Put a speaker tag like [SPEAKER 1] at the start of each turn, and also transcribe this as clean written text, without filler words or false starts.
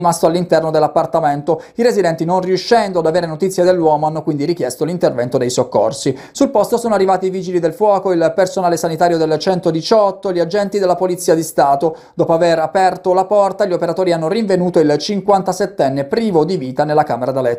[SPEAKER 1] rimasto all'interno dell'appartamento. I residenti, non riuscendo ad avere notizie dell'uomo, hanno quindi richiesto l'intervento dei soccorsi. Sul posto sono arrivati i vigili del fuoco, il personale sanitario del 118, gli agenti della Polizia di Stato. Dopo aver aperto la porta, gli operatori hanno rinvenuto il 57enne privo di vita nella camera da letto.